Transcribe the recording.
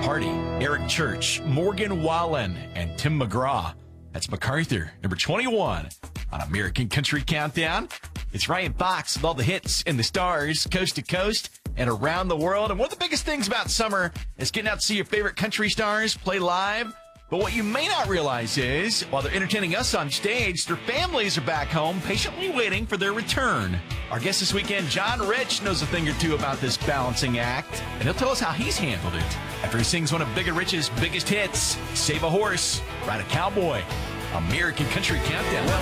Hardy, Eric Church, Morgan Wallen, and Tim McGraw. That's MacArthur, number 21 on American Country Countdown. It's Ryan Fox with all the hits and the stars, coast to coast and around the world. And one of the biggest things about summer is getting out to see your favorite country stars play live. But what you may not realize is, while they're entertaining us on stage, their families are back home patiently waiting for their return. Our guest this weekend, John Rich, knows a thing or two about this balancing act, and he'll tell us how he's handled it after he sings one of Big and Rich's biggest hits, Save a Horse, Ride a Cowboy, American Country Countdown.